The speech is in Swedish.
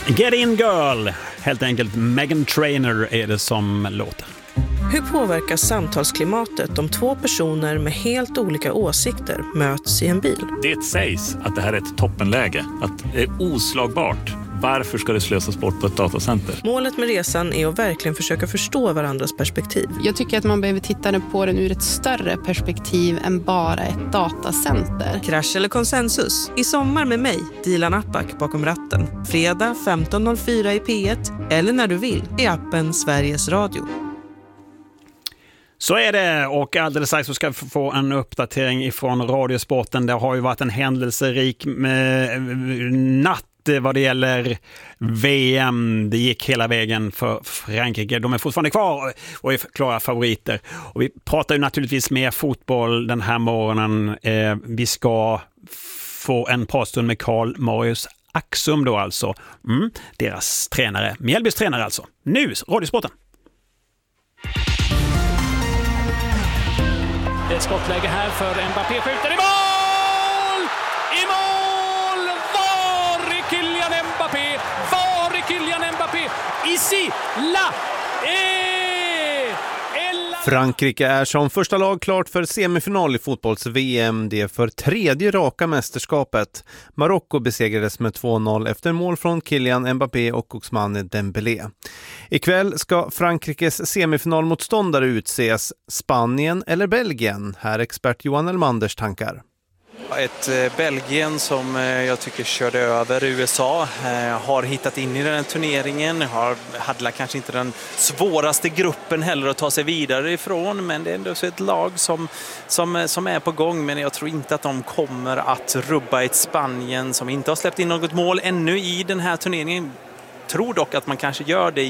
Get in girl, helt enkelt Meghan Trainor är det som låter. Hur påverkas samtalsklimatet om två personer med helt olika åsikter möts i en bil? Det sägs att det här är ett toppenläge, att det är oslagbart. Varför ska det slösas bort på ett datacenter? Målet med resan är att verkligen försöka förstå varandras perspektiv. Jag tycker att man behöver titta på den ur ett större perspektiv än bara ett datacenter. Krasch eller konsensus? I sommar med mig, Dilan Apak bakom ratten. Fredag 15.04 i P1 eller när du vill i appen Sveriges Radio. Så är det, och alldeles strax så ska vi få en uppdatering ifrån Radiosporten. Det har ju varit en händelserik natt vad det gäller VM. Det gick hela vägen för Frankrike. De är fortfarande kvar och är klara favoriter. Och vi pratar ju naturligtvis mer fotboll den här morgonen. Vi ska få en pratstund med Karl Marius Axum då alltså. Deras tränare, Mjällbys tränare alltså. Nu, Radiosporten. Det är skottläge här för Mbappé, skjuter i mål! I mål! Var är Kylian Mbappé? Var är Kylian Mbappé? Ici, la, Frankrike är som första lag klart för semifinal i fotbolls-VM. Det är för tredje raka mästerskapet. Marocko besegrades med 2-0 efter mål från Kylian Mbappé och Ousmane Dembélé. Ikväll ska Frankrikes semifinalmotståndare utses. Spanien eller Belgien? Här expert Johan Elmanders tankar. Ett Belgien som jag tycker körde över USA, har hittat in i den här turneringen, hade kanske inte den svåraste gruppen heller att ta sig vidare ifrån, men det är ändå så ett lag som är på gång, men jag tror inte att de kommer att rubba ett Spanien som inte har släppt in något mål ännu i den här turneringen. Tror dock att man kanske gör det